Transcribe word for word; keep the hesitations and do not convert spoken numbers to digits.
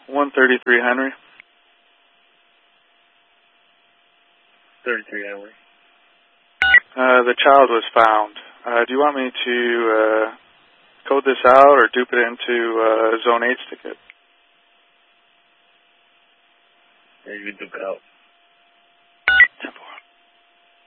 one thirty-three Henry. thirty-three Henry. Uh, the child was found. Uh, do you want me to uh, code this out or dupe it into uh, Zone eight's ticket? Yeah, you can dupe it out.